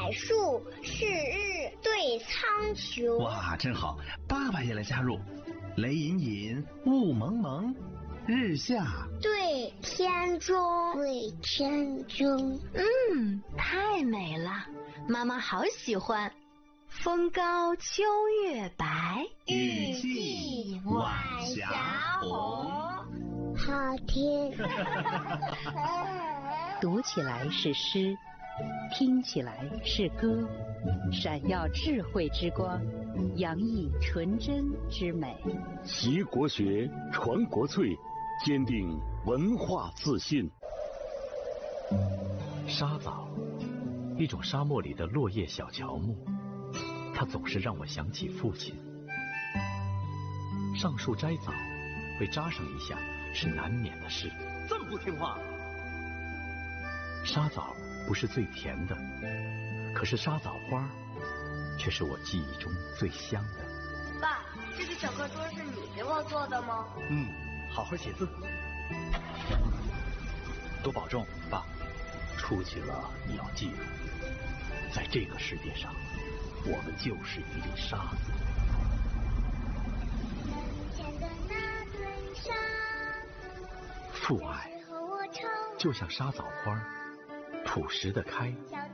柏树，是日对苍穹。 哇，真好！爸爸也来加入。雷隐隐，雾蒙蒙，日下对天中，对天中。 太美了，妈妈好喜欢。风高秋月白， 雨霁晚霞红。 好听。 读起来是诗，听起来是歌，闪耀智慧之光，洋溢纯真之美。 习国学，传国粹，坚定文化自信。 沙枣，一种沙漠里的落叶小乔木，它总是让我想起父亲。上树摘枣，被扎上一下是难免的事。 这么不听话！ 沙枣不是最甜的，可是沙枣花却是我记忆中最香的。 爸，这个小课桌是你给我做的吗？ 好好写字，多保重，爸。出去了你要记住，在这个世界上，我们就是一粒沙子。父爱就像沙枣花，朴实的开，